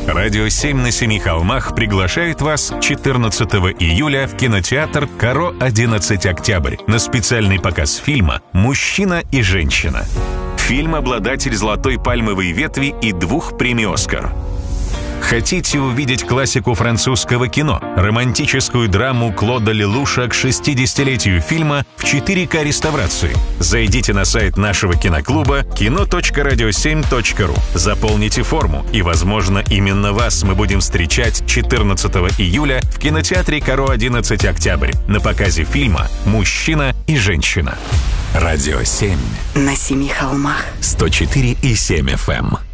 Радио 7 на Семи холмах приглашает вас 14 июля в кинотеатр «Каро 11 Октябрь» на специальный показ фильма «Мужчина и женщина». Фильм — обладатель «Золотой пальмовой ветви» и 2 премий «Оскар». Хотите увидеть классику французского кино, романтическую драму Клода Лелуша к 60-летию фильма в 4К реставрации? Зайдите на сайт нашего киноклуба kino.radio7.ru, заполните форму, и, возможно, именно вас мы будем встречать 14 июля в кинотеатре «Каро 11 Октябрь» на показе фильма «Мужчина и женщина». Радио 7 на Семи холмах. 104,7 FM.